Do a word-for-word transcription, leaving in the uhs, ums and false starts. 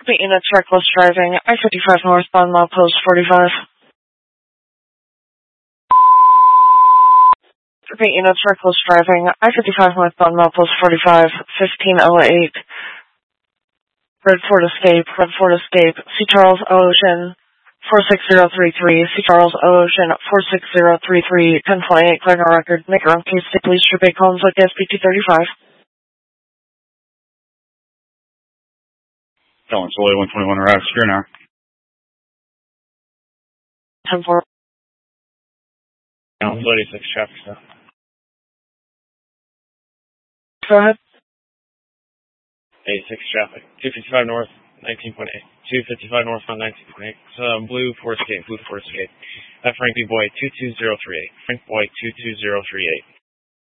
Complete units reckless driving. I fifty-five northbound, milepost forty-five. Complete units reckless driving. I fifty-five northbound, milepost forty-five. fifteen oh eight. Redford Escape. Redford Escape. C. Charles Ocean. four six zero three three. C. Charles Ocean. four six zero three three. ten twenty-eight. Clear no record. Make your own case. State Police Troop eight Collins with S P two thirty-five. Collins, Soleil one twenty-one, arrives here now. ten four. Collins, eighty-six, traffic stop. Go ahead. eighty-six, traffic. two fifty-five north, nineteen point eight. two fifty-five north on nineteen point eight. So, blue Ford Escape, blue Ford Escape. F. Frank B. Boy, two two zero three eight. Frank Boy, two two zero three eight.